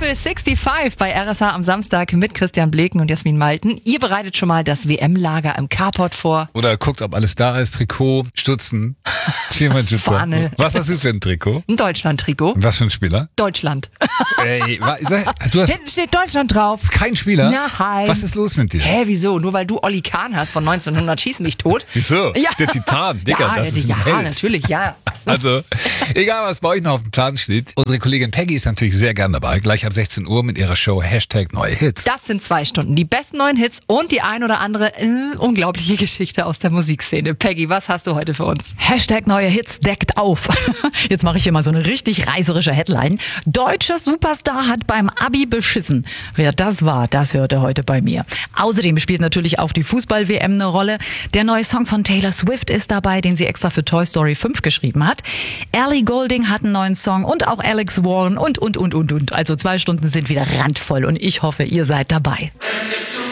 Level 65 bei RSH am Samstag mit Christian Bleken und Jasmin Malten. Ihr bereitet schon mal das WM-Lager im Carport vor. Oder guckt, ob alles da ist. Trikot, Stutzen, Fahne. Was hast du für ein Trikot? Ein Deutschland-Trikot. Was für ein Spieler? Deutschland. Ey, du hast Hinten steht Deutschland drauf. keinen Spieler? Nein. Was ist los mit dir? Hä, wieso? Nur weil du Olli Kahn hast von 1900 Schieß mich tot? Wieso? Ja. Der Titan, Digga, Ja, das ist ein Held. natürlich, ja. Also, egal was bei euch noch auf dem Plan steht. Unsere Kollegin Peggy ist natürlich sehr gern dabei. Gleich ab 16 Uhr mit ihrer Show #Neue Hits. Das sind 2 Stunden. Die besten neuen Hits und die ein oder andere unglaubliche Geschichte aus der Musikszene. Peggy, was hast du heute für uns? #Neue Hits deckt auf. Jetzt mache ich hier mal so eine richtig reißerische Headline. Deutscher Superstar hat beim Abi beschissen. Wer das war, das hörte heute bei mir. Außerdem spielt natürlich auch die Fußball-WM eine Rolle. Der neue Song von Taylor Swift ist dabei, den sie extra für Toy Story 5 geschrieben hat. Ellie Goulding hat einen neuen Song und auch Alex Warren und. Also 2 Stunden sind wieder randvoll und ich hoffe, ihr seid dabei.